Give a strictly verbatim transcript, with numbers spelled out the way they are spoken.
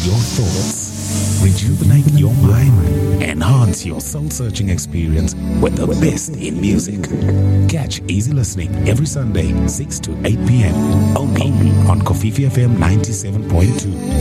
your thoughts, rejuvenate your mind, enhance your soul-searching experience with the best in music. Catch Easy Listening every Sunday, six to eight p.m. only on Kofifi F M ninety-seven point two.